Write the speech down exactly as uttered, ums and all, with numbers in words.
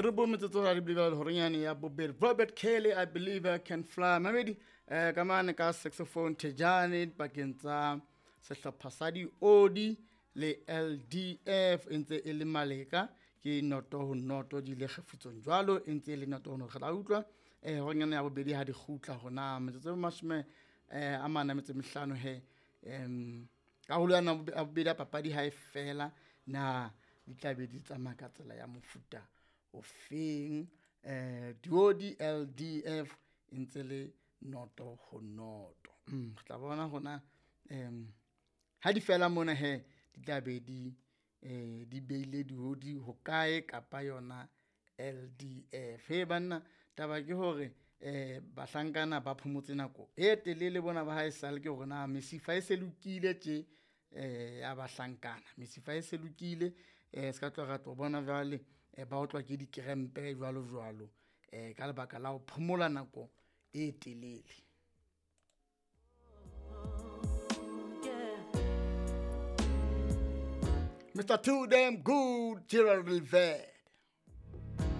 re bo metsotso ra di bile horanyane ya bobedi. Robert Kelly, I believe I can fly. Mamedi eh ka mane ka saxophone Tejane bakeng tsa sehlopha sa di Odi le L D F entse e le Maleka ke noto ho noto di le kgefitsong jwalo entse e le noto ho no kgala utlwa eh horanyane ya bobedi ha di khutla hona metsotso mashome eh a mana metse mehlano he em ka ho lwana a bobedi a papadi ha e fela na di tla be di tsamaya ka tsela ya mofuta o feng eh Diodi L D F entse le noto ho noto mm re tla bona hona em ha di fela mona he di tla be di eh di beile Diodi ho kae kapa yona L D F he banna taba ke hore eh bahlankana ba phomotse nako e telele bona ba ha e sale ke hore na mesifa e se lokile tje eh ya bahlankana mesifa e se lokile eh ska tloga tlo bona jwale e ba otlwa ke di krempe jwalo jwalo eh ka lebaka la ho phomola nako e telele. Mister Too Damn Good, Gerald River.